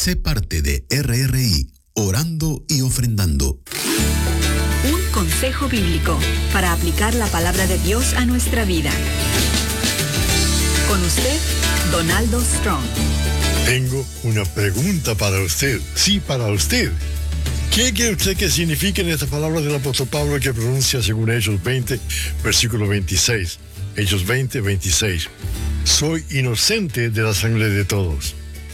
Sé parte de RRI, orando y ofrendando. Un consejo bíblico para aplicar la palabra de Dios a nuestra vida. Con usted, Donaldo Strong. Tengo una pregunta para usted. Sí, para usted. ¿Qué cree usted que significan estas palabras del apóstol Pablo que pronuncia según Hechos 20, versículo 26? Hechos 20, 26. Soy inocente de la sangre de todos.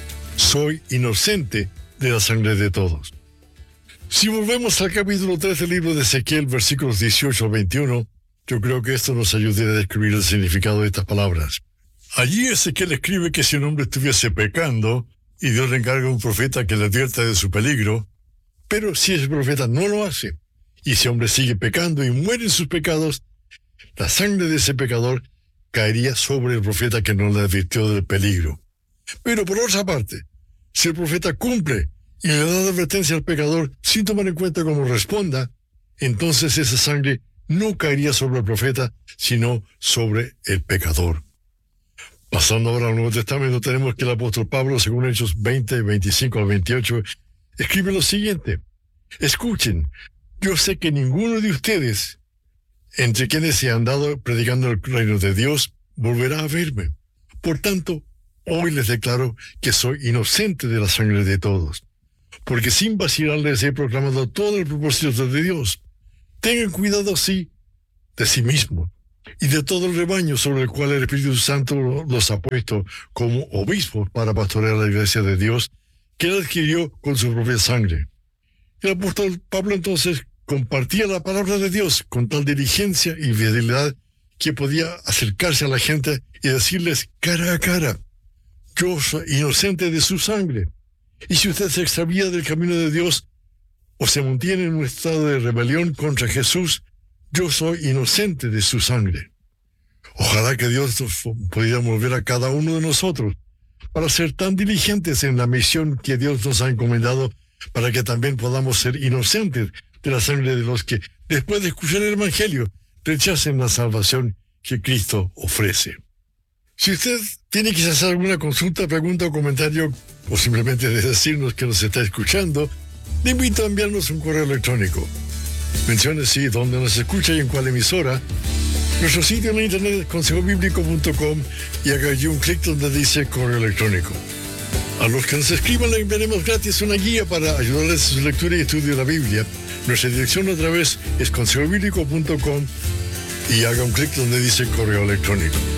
Soy inocente de la sangre de todos. Si volvemos al capítulo 3 del libro de Ezequiel, versículos 18 al 21, yo creo que esto nos ayuda a describir el significado de estas palabras. Allí Ezequiel escribe que si un hombre estuviese pecando y Dios le encarga a un profeta que le advierta de su peligro, pero si ese profeta no lo hace y ese hombre sigue pecando y muere en sus pecados, la sangre de ese pecador caería sobre el profeta que no le advirtió del peligro. Pero por otra parte, si el profeta cumple y le da advertencia al pecador sin tomar en cuenta cómo responda, entonces esa sangre no caería sobre el profeta, sino sobre el pecador. Pasando ahora al Nuevo Testamento, tenemos que el apóstol Pablo, según Hechos 20, 25 al 28, escribe lo siguiente: escuchen, yo sé que ninguno de ustedes, entre quienes se han dado predicando el reino de Dios, volverá a verme. Por tanto, hoy les declaro que soy inocente de la sangre de todos, porque sin vacilar les he proclamado todo el propósito de Dios. Tengan cuidado así de sí mismos y de todo el rebaño sobre el cual el Espíritu Santo los ha puesto como obispos para pastorear la iglesia de Dios que él adquirió con su propia sangre. El apóstol Pablo entonces compartía la palabra de Dios con tal diligencia y fidelidad que podía acercarse a la gente y decirles cara a cara: yo soy inocente de su sangre. Y si usted se extravía del camino de Dios o se mantiene en un estado de rebelión contra Jesús, yo soy inocente de su sangre. Ojalá que Dios pudiera volver a cada uno de nosotros para ser tan diligentes en la misión que Dios nos ha encomendado, para que también podamos ser inocentes de la sangre de los que, después de escuchar el Evangelio, rechacen la salvación que Cristo ofrece. Si usted tiene que hacer alguna consulta, pregunta o comentario, o simplemente de decirnos que nos está escuchando, le invito a enviarnos un correo electrónico. Mencione sí dónde nos escucha y en cuál emisora. Nuestro sitio en la internet es consejobiblico.com y haga allí un clic donde dice correo electrónico. A los que nos escriban le enviaremos gratis una guía para ayudarles en su lectura y estudio de la Biblia. Nuestra dirección otra vez es consejobiblico.com y haga un clic donde dice correo electrónico.